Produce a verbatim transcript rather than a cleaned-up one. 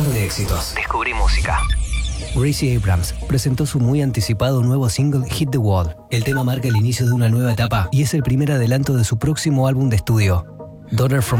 mar de éxitos. Descubrí música. Gracie Abrams presentó su muy anticipado nuevo single Hit the Wall. El tema marca el inicio de una nueva etapa y es el primer adelanto de su próximo álbum de estudio, Daughter from